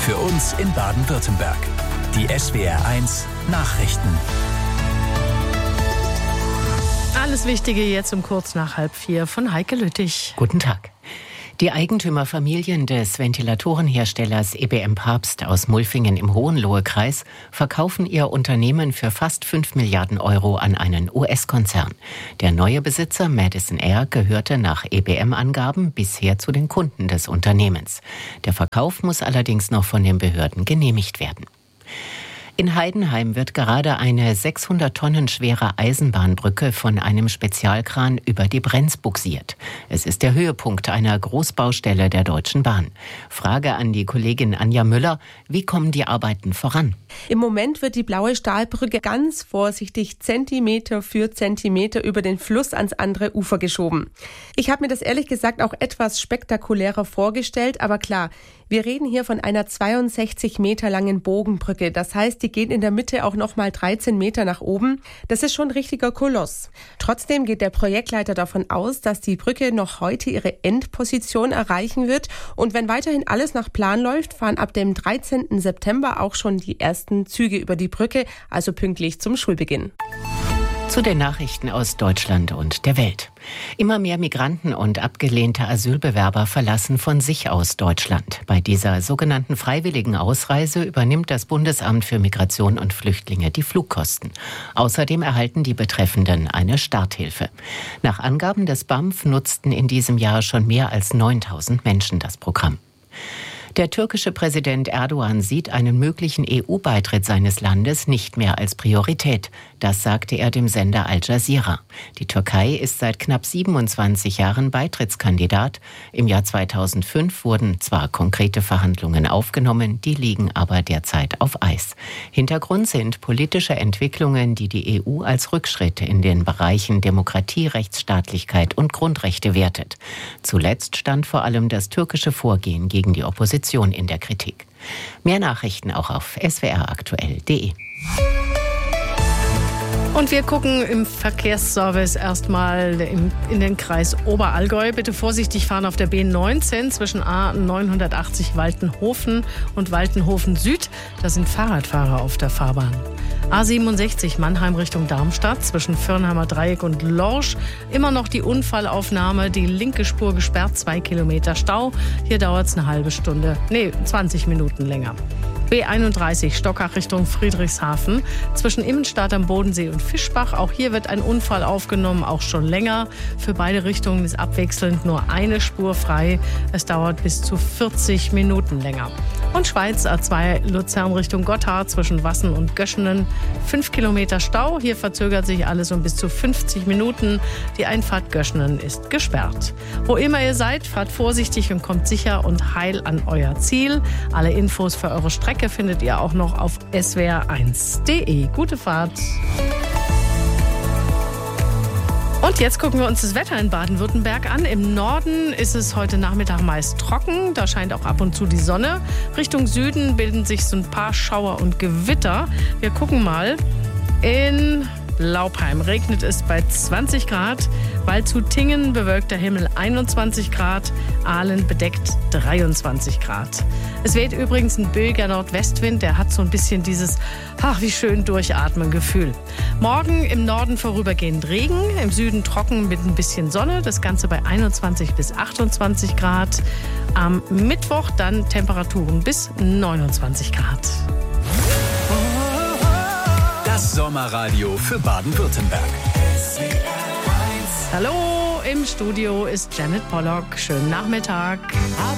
Für uns in Baden-Württemberg. Die SWR1 Nachrichten. Alles Wichtige jetzt um kurz nach 3:30 von Heike Lüttich. Guten Tag. Die Eigentümerfamilien des Ventilatorenherstellers EBM Papst aus Mulfingen im Hohenlohe-Kreis verkaufen ihr Unternehmen für fast 5 Milliarden Euro an einen US-Konzern. Der neue Besitzer Madison Air gehörte nach EBM-Angaben bisher zu den Kunden des Unternehmens. Der Verkauf muss allerdings noch von den Behörden genehmigt werden. In Heidenheim wird gerade eine 600 Tonnen schwere Eisenbahnbrücke von einem Spezialkran über die Brenz bugsiert. Es ist der Höhepunkt einer Großbaustelle der Deutschen Bahn. Frage an die Kollegin Anja Müller: Wie kommen die Arbeiten voran? Im Moment wird die blaue Stahlbrücke ganz vorsichtig Zentimeter für Zentimeter über den Fluss ans andere Ufer geschoben. Ich habe mir das ehrlich gesagt auch etwas spektakulärer vorgestellt, aber klar, wir reden hier von einer 62 Meter langen Bogenbrücke. Das heißt, die geht in der Mitte auch nochmal 13 Meter nach oben. Das ist schon ein richtiger Koloss. Trotzdem geht der Projektleiter davon aus, dass die Brücke noch heute ihre Endposition erreichen wird. Und wenn weiterhin alles nach Plan läuft, fahren ab dem 13. September auch schon die ersten Züge über die Brücke, also pünktlich zum Schulbeginn. Zu den Nachrichten aus Deutschland und der Welt. Immer mehr Migranten und abgelehnte Asylbewerber verlassen von sich aus Deutschland. Bei dieser sogenannten freiwilligen Ausreise übernimmt das Bundesamt für Migration und Flüchtlinge die Flugkosten. Außerdem erhalten die Betreffenden eine Starthilfe. Nach Angaben des BAMF nutzten in diesem Jahr schon mehr als 9.000 Menschen das Programm. Der türkische Präsident Erdogan sieht einen möglichen EU-Beitritt seines Landes nicht mehr als Priorität. Das sagte er dem Sender Al Jazeera. Die Türkei ist seit knapp 27 Jahren Beitrittskandidat. Im Jahr 2005 wurden zwar konkrete Verhandlungen aufgenommen, die liegen aber derzeit auf Eis. Hintergrund sind politische Entwicklungen, die die EU als Rückschritt in den Bereichen Demokratie, Rechtsstaatlichkeit und Grundrechte wertet. Zuletzt stand vor allem das türkische Vorgehen gegen die Opposition in der Kritik. Mehr Nachrichten auch auf swraktuell.de. Und wir gucken im Verkehrsservice erstmal in den Kreis Oberallgäu. Bitte vorsichtig fahren auf der B19 zwischen A980 Waltenhofen und Waltenhofen Süd. Da sind Fahrradfahrer auf der Fahrbahn. A67 Mannheim Richtung Darmstadt zwischen Firnheimer Dreieck und Lorsch. Immer noch die Unfallaufnahme, die linke Spur gesperrt, 2 Kilometer Stau. Hier dauert es 20 Minuten länger. B31 Stockach Richtung Friedrichshafen zwischen Immenstadt am Bodensee und Fischbach. Auch hier wird ein Unfall aufgenommen, auch schon länger. Für beide Richtungen ist abwechselnd nur eine Spur frei. Es dauert bis zu 40 Minuten länger. Und Schweiz A2 Luzern Richtung Gotthard zwischen Wassen und Göschenen. 5 Kilometer Stau. Hier verzögert sich alles um bis zu 50 Minuten. Die Einfahrt Göschenen ist gesperrt. Wo immer ihr seid, fahrt vorsichtig und kommt sicher und heil an euer Ziel. Alle Infos für eure Strecke findet ihr auch noch auf swr1.de. Gute Fahrt! Und jetzt gucken wir uns das Wetter in Baden-Württemberg an. Im Norden ist es heute Nachmittag meist trocken. Da scheint auch ab und zu die Sonne. Richtung Süden bilden sich so ein paar Schauer und Gewitter. Wir gucken mal. In Laupheim regnet es bei 20 Grad. Waldshut-Tingen bewölkter Himmel 21 Grad. Aalen bedeckt 23 Grad. Es weht übrigens ein böiger Nordwestwind. Der hat so ein bisschen dieses, wie schön durchatmen Gefühl. Morgen im Norden vorübergehend Regen. Im Süden trocken mit ein bisschen Sonne. Das Ganze bei 21 bis 28 Grad. Am Mittwoch dann Temperaturen bis 29 Grad. Das Sommerradio für Baden-Württemberg. Hallo, im Studio ist Janet Pollock. Schönen Nachmittag.